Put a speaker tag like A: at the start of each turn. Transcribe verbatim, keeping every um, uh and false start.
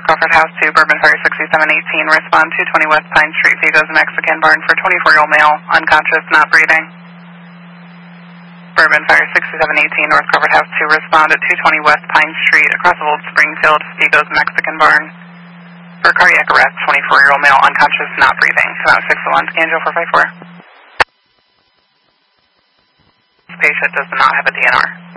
A: North Crawford House to Bourbon Fire sixty-seven eighteen. Respond two twenty West Pine Street, Vigo's Mexican Barn for twenty-four-year-old male, unconscious, not breathing. Bourbon Fire sixty-seven eighteen, North Crawford House to respond at two twenty West Pine Street, across of Old Springfield, Vigo's Mexican Barn. For cardiac arrest, twenty-four-year-old male, unconscious, not breathing. Come out six oh one, Scanjo four five four. This patient does not have a D N R.